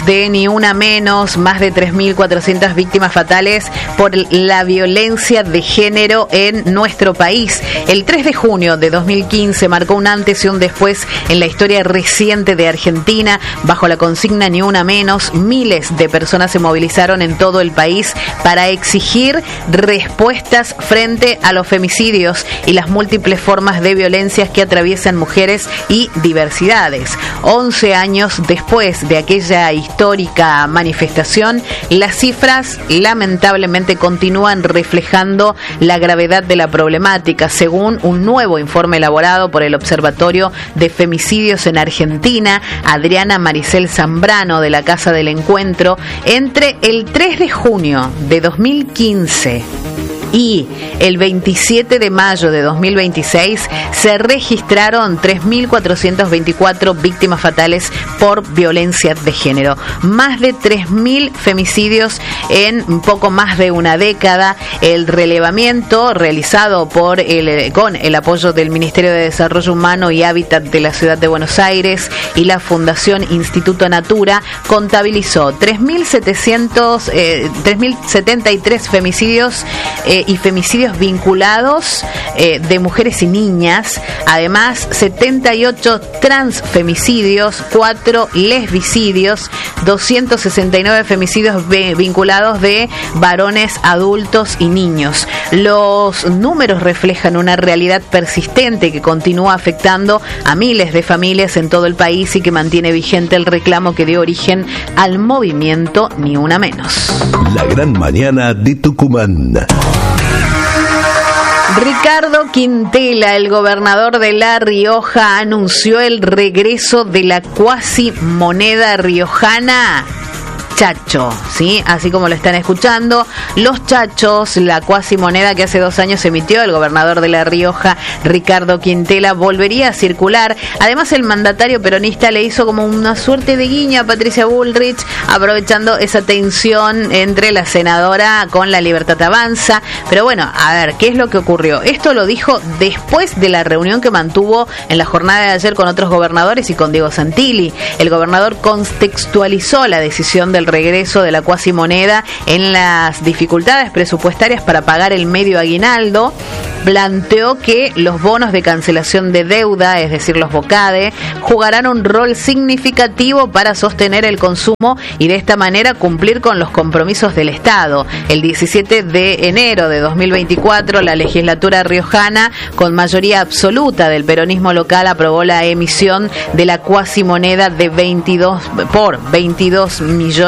de Ni Una Menos, más de 3.400 víctimas fatales por la violencia de género en nuestro país. El 3 de junio de 2015 marcó un antes y un después en la historia reciente de Argentina. Bajo la consigna Ni Una Menos, miles de personas se movilizaron en todo el país para exigir respuestas frente a los femicidios y las múltiples formas de violencias que atraviesan mujeres y diversidades. 11 años después de aquella histórica manifestación, las cifras lamentablemente continúan reflejando la gravedad de la problemática, según un nuevo informe elaborado por el Observatorio de Femicidios en Argentina. Adriana Maricel Zambrano, de la Casa del Encuentro, entre el 3 de junio de 2015 y el 27 de mayo de 2026 se registraron 3.424 víctimas fatales por violencia de género. Más de 3.000 femicidios en un poco más de una década. El relevamiento realizado con el apoyo del Ministerio de Desarrollo Humano y Hábitat de la Ciudad de Buenos Aires y la Fundación Instituto Natura contabilizó 3.073 femicidios y femicidios vinculados de mujeres y niñas, además 78 transfemicidios, 4 lesbicidios, 269 femicidios vinculados de varones, adultos y niños. Los números reflejan una realidad persistente que continúa afectando a miles de familias en todo el país y que mantiene vigente el reclamo que dio origen al movimiento Ni Una Menos. La gran mañana de Tucumán. Ricardo Quintela, el gobernador de La Rioja, anunció el regreso de la cuasi moneda riojana chacho, ¿sí? Así como lo están escuchando, los chachos, la cuasi moneda que hace 2 años emitió el gobernador de La Rioja, Ricardo Quintela, volvería a circular. Además, el mandatario peronista le hizo como una suerte de guiño a Patricia Bullrich, aprovechando esa tensión entre la senadora con La Libertad Avanza. Pero bueno, a ver, ¿qué es lo que ocurrió? Esto lo dijo después de la reunión que mantuvo en la jornada de ayer con otros gobernadores y con Diego Santilli. El gobernador contextualizó la decisión del regreso de la cuasi moneda en las dificultades presupuestarias para pagar el medio aguinaldo. Planteó que los bonos de cancelación de deuda, es decir, los BOCADE, jugarán un rol significativo para sostener el consumo y de esta manera cumplir con los compromisos del Estado. El 17 de enero de 2024, la legislatura riojana, con mayoría absoluta del peronismo local, aprobó la emisión de la cuasi moneda de 22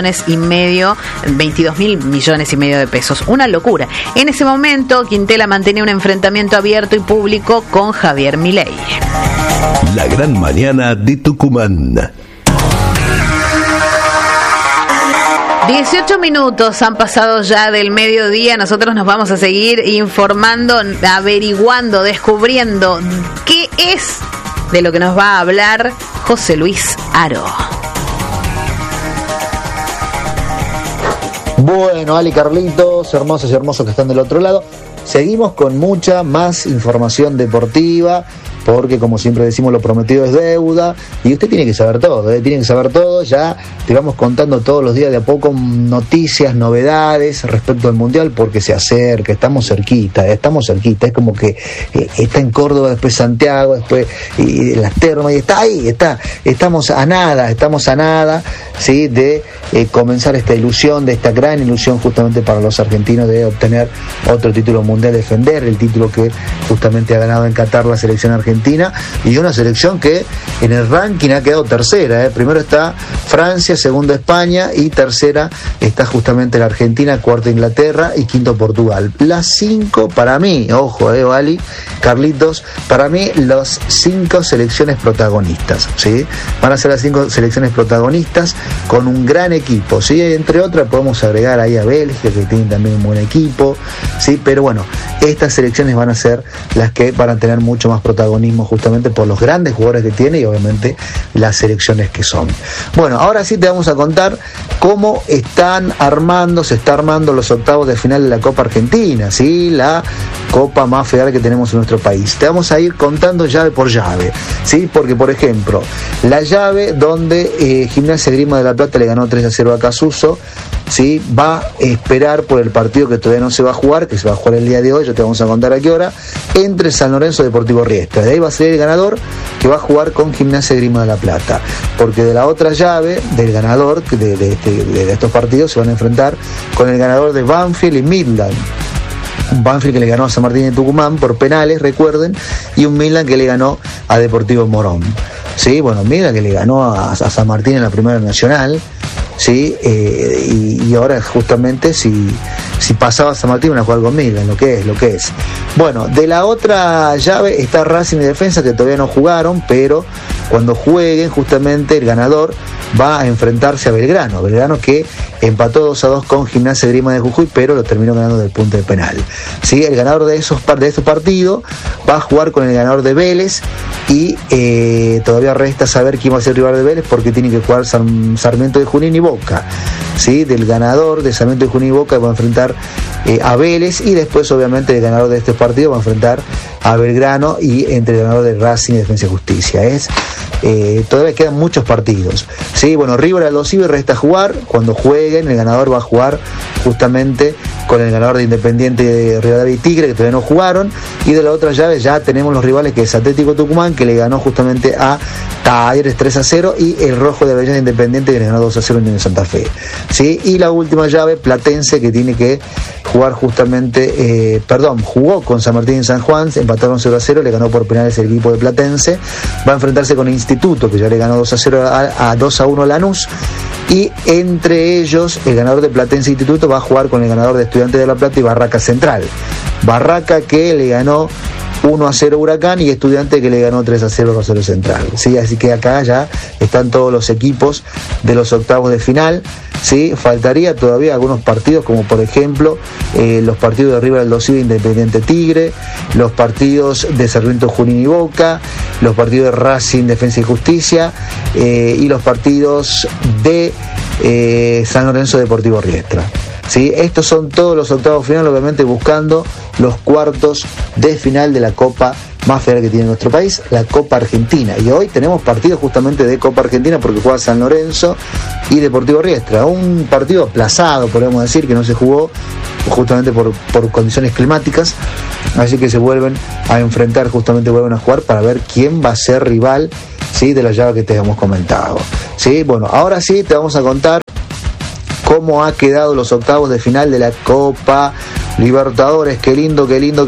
mil millones y medio de pesos. Una locura. En ese momento, Quintela mantenía un enfrentamiento abierto y público con Javier Milei. La gran mañana de Tucumán. 18 minutos han pasado ya del mediodía. Nosotros nos vamos a seguir informando, averiguando, descubriendo qué es de lo que nos va a hablar José Luis Haro. Bueno, Ali, Carlitos, hermosos y hermosos que están del otro lado. Seguimos con mucha más información deportiva, porque como siempre decimos, lo prometido es deuda, y usted tiene que saber todo, tiene que saber todo. Ya te vamos contando todos los días de a poco noticias, novedades respecto al Mundial, porque se acerca, estamos cerquita, es como que está en Córdoba, después Santiago, después Las Termas, y está ahí, estamos a nada, ¿sí? De comenzar esta ilusión, de esta gran ilusión justamente para los argentinos de obtener otro título mundial, defender el título que justamente ha ganado en Qatar la selección argentina, y una selección que en el ranking ha quedado tercera, Primero está Francia, segundo España y tercera está justamente la Argentina, cuarto Inglaterra y quinto Portugal. Las 5 para mí, ojo, Ali, Carlitos, para mí las 5 selecciones protagonistas, ¿sí? Van a ser las 5 selecciones protagonistas con un gran equipo, ¿sí? Entre otras podemos agregar ahí a Bélgica, que tiene también un buen equipo, ¿sí? Pero bueno, estas selecciones van a ser las que van a tener mucho más protagonismo mismo justamente por los grandes jugadores que tiene y obviamente las selecciones que son. Bueno, ahora sí te vamos a contar cómo se está armando los octavos de final de la Copa Argentina, ¿sí? La copa más federal que tenemos en nuestro país. Te vamos a ir contando llave por llave, ¿sí? Porque, por ejemplo, la llave donde Gimnasia Esgrima de La Plata le ganó 3-0 a Casuso, ¿sí? Va a esperar por el partido que todavía no se va a jugar, que se va a jugar el día de hoy, yo te vamos a contar a qué hora, entre San Lorenzo y Deportivo Riestra. De ahí va a ser el ganador que va a jugar con Gimnasia Esgrima de La Plata, porque de la otra llave, del ganador de estos partidos, se van a enfrentar con el ganador de Banfield y Midland. Un Banfield que le ganó a San Martín de Tucumán por penales, recuerden, y un Midland que le ganó a Deportivo Morón. Sí, bueno, Midland que le ganó a San Martín en la Primera Nacional, sí, y ahora justamente si pasaba a San Martín van a jugar con Midland, lo que es. Bueno, de la otra llave está Racing y Defensa, que todavía no jugaron, pero cuando jueguen justamente el ganador va a enfrentarse a Belgrano que empató 2-2 con Gimnasia Esgrima de Jujuy, pero lo terminó ganando del punto de penal. ¿Sí? El ganador de estos partidos va a jugar con el ganador de Vélez y todavía resta saber quién va a ser el rival de Vélez, porque tiene que jugar Sarmiento de Junín y Boca. ¿Sí? Del ganador de Sarmiento de Junín y Boca va a enfrentar a Vélez, y después obviamente el ganador de este partido va a enfrentar a Belgrano, y entre el ganador de Racing y Defensa y Justicia. Todavía quedan muchos partidos. Sí, bueno, River Aldo Civi resta jugar. Cuando jueguen, el ganador va a jugar justamente con el ganador de Independiente de Rivadavia y Tigre, que todavía no jugaron. Y de la otra llave ya tenemos los rivales, que es Atlético Tucumán, que le ganó justamente a Talleres 3-0, y el Rojo de Avellaneda Independiente, que le ganó 2-0 en Unión de Santa Fe. ¿Sí? Y la última llave, Platense, que tiene que jugar justamente, jugó con San Martín y San Juan, empataron 0-0, le ganó por penales el equipo de Platense. Va a enfrentarse con Instituto, que ya le ganó 2-0 a 2-1 a Lanús, y entre ellos el ganador de Platense Instituto va a jugar con el ganador de Estudiantes de La Plata y Barraca Central. Barraca que le ganó 1-0 Huracán, y Estudiante que le ganó 3-0 Rosario Central. ¿Sí? Así que acá ya están todos los equipos de los octavos de final. ¿Sí? Faltaría todavía algunos partidos, como por ejemplo los partidos de River Aldo Civi Independiente Tigre, los partidos de Sarmiento Junín y Boca, los partidos de Racing Defensa y Justicia, y los partidos de San Lorenzo Deportivo Riestra. ¿Sí? Estos son todos los octavos finales, obviamente buscando los cuartos de final de la Copa más federal que tiene nuestro país, la Copa Argentina. Y hoy tenemos partidos justamente de Copa Argentina, porque juega San Lorenzo y Deportivo Riestra. Un partido aplazado, podemos decir, que no se jugó justamente por condiciones climáticas. Así que se vuelven a enfrentar, justamente vuelven a jugar para ver quién va a ser rival, ¿sí? De la llave que te hemos comentado. ¿Sí? Bueno, ahora sí te vamos a contar cómo ha quedado los octavos de final de la Copa Libertadores. Qué lindo,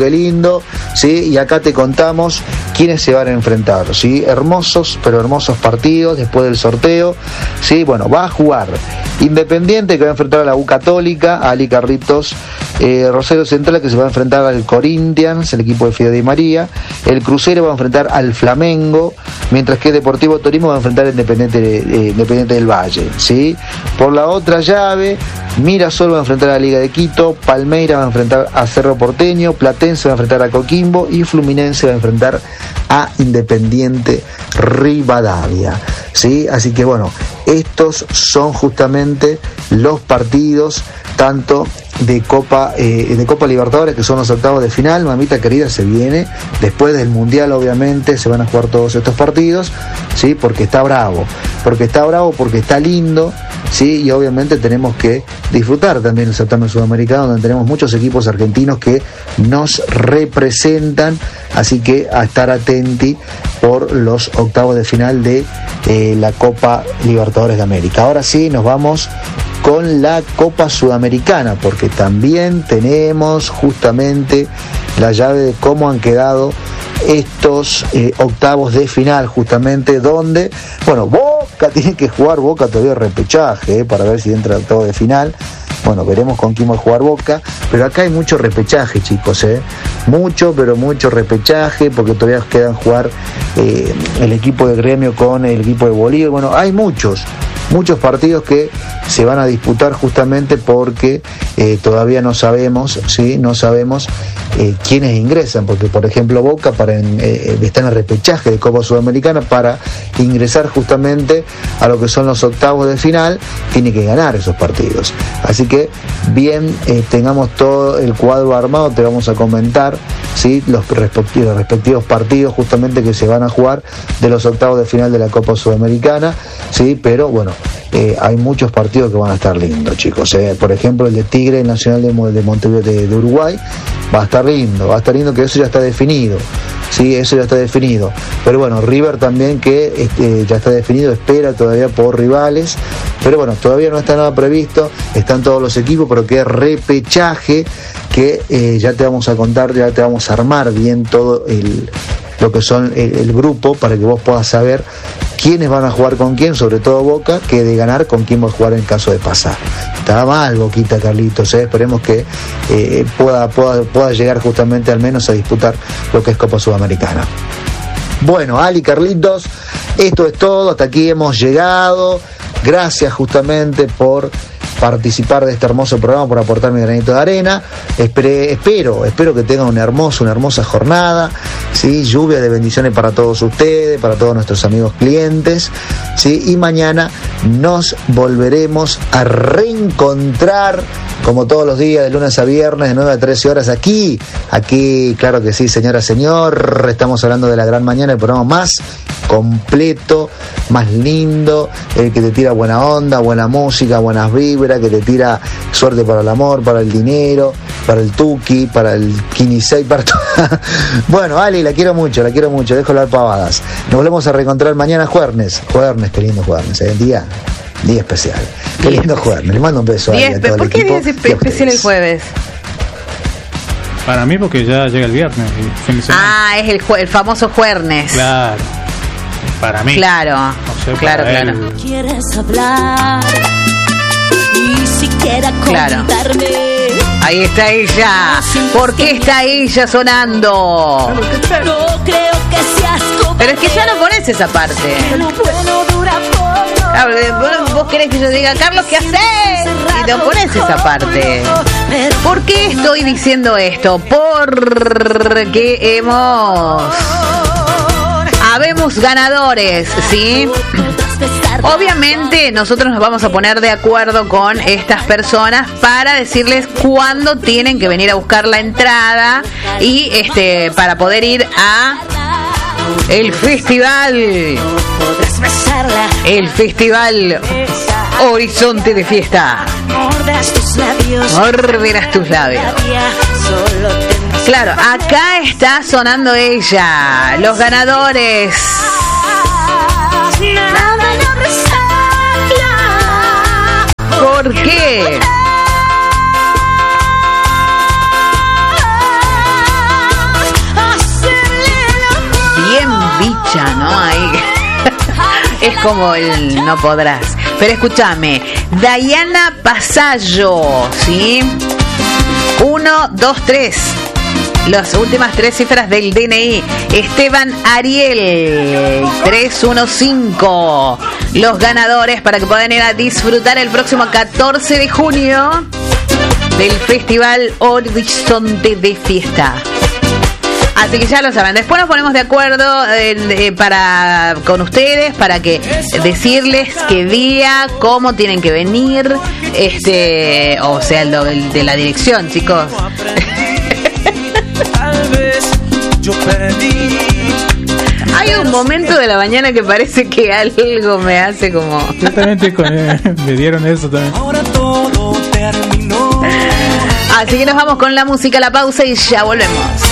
¿sí? Y acá te contamos quiénes se van a enfrentar, ¿sí? Hermosos partidos después del sorteo, ¿sí? Bueno, va a jugar Independiente, que va a enfrentar a la U Católica, a Ali Carlitos, Rosario Central, que se va a enfrentar al Corinthians, el equipo de Fidel Di María. El Crucero va a enfrentar al Flamengo, mientras que Deportivo Tolima va a enfrentar al Independiente del Valle, ¿sí? Por la otra llave, Mirasol va a enfrentar a la Liga de Quito, Palmeiras va a enfrentar a Cerro Porteño, Platense va a enfrentar a Coquimbo, y Fluminense va a enfrentar a Independiente Rivadavia, ¿sí? Así que bueno, estos son justamente los partidos tanto de Copa Libertadores, que son los octavos de final. Mamita querida, se viene después del Mundial, obviamente se van a jugar todos estos partidos, ¿sí? Porque está bravo, porque está lindo, ¿sí? Y obviamente tenemos que disfrutar también el certamen sudamericano, donde tenemos muchos equipos argentinos que nos representan. Así que a estar atenti por los octavos de final de la Copa Libertadores de América. Ahora sí, nos vamos con la Copa Sudamericana, porque también tenemos justamente la llave de cómo han quedado estos octavos de final, justamente donde, bueno, Boca tiene que jugar, Boca todavía repechaje, para ver si entra al octavo de final. Bueno, veremos con quién va a jugar Boca, pero acá hay mucho repechaje, chicos, mucho repechaje, porque todavía quedan jugar el equipo de Gremio con el equipo de Bolívar. Bueno, hay muchos, muchos partidos que se van a disputar justamente porque todavía no sabemos, ¿sí? No sabemos quiénes ingresan, porque por ejemplo Boca está en el repechaje de Copa Sudamericana. Para ingresar justamente a lo que son los octavos de final, tiene que ganar esos partidos. Así que bien, tengamos todo el cuadro armado, te vamos a comentar, ¿sí? los respectivos partidos justamente que se van a jugar de los octavos de final de la Copa Sudamericana, ¿sí? Pero bueno, hay muchos partidos que van a estar lindos, chicos. Por ejemplo, el de Tigre Nacional de Montevideo de Uruguay va a estar lindo, que eso ya está definido. Sí, eso ya está definido. Pero bueno, River también, que ya está definido, espera todavía por rivales. Pero bueno, todavía no está nada previsto, están todos los equipos, pero que repechaje, que ya te vamos a contar, ya te vamos a armar bien todo lo que son el grupo, para que vos puedas saber quiénes van a jugar con quién, sobre todo Boca, que de ganar con quién va a jugar en caso de pasar. Está mal Boquita, Carlitos, esperemos que pueda llegar justamente al menos a disputar lo que es Copa Sudamericana. Bueno, Ali, Carlitos, esto es todo, hasta aquí hemos llegado. Gracias justamente por participar de este hermoso programa, por aportar mi granito de arena. Espero que tengan una hermosa jornada, ¿sí? Lluvia de bendiciones para todos ustedes, para todos nuestros amigos clientes, ¿sí? Y mañana nos volveremos a reencontrar, como todos los días, de lunes a viernes, de 9 a 13 horas, aquí, claro que sí, señora, señor. Estamos hablando de La Gran Mañana, el programa más completo, más lindo, el que te tira buena onda, buena música, buenas vibras, que te tira suerte para el amor, para el dinero, para el tuki, para el kinisei, para todo. Bueno, Ali, la quiero mucho, dejo las pavadas. Nos volvemos a reencontrar mañana jueves, qué lindo jueves, día especial, qué lindo jueves. Le mando un beso a Ali, a todo el equipo. ¿Por qué día especial el jueves? Para mí, porque ya llega el viernes, el fin de semana. Es el famoso jueves. Claro. Para mí. Claro. No sé, claro. ¿Quieres hablar? Ni siquiera contarme. Ahí está ella. ¿Por qué está ella sonando? No creo que seas como. Pero es que ya no pones esa parte. Lo bueno dura poco. Claro, vos querés que yo diga, Carlos, ¿qué haces? Y no pones esa parte. ¿Por qué estoy diciendo esto? Porque habemos ganadores, ¿sí? Obviamente nosotros nos vamos a poner de acuerdo con estas personas para decirles cuándo tienen que venir a buscar la entrada y para poder ir a el festival Horizonte de Fiesta. Morderás tus labios. Claro, acá está sonando ella. Los ganadores. ¿Por qué? Bien bicha, ¿no? Ahí. Es como el no podrás. Pero escúchame, Diana Pasallo, ¿sí? 1, 2, 3. Las últimas 3 cifras del DNI. Esteban Ariel 315. Los ganadores para que puedan ir a disfrutar el próximo 14 de junio del Festival Horizonte de Fiesta. Así que ya lo saben. Después nos ponemos de acuerdo con ustedes para que decirles qué día, cómo tienen que venir, o sea, el de la dirección, chicos. Hay un momento de la mañana que parece que algo me hace como. Yo también me dieron eso también. Ahora todo terminó. Así que nos vamos con la música, la pausa y ya volvemos.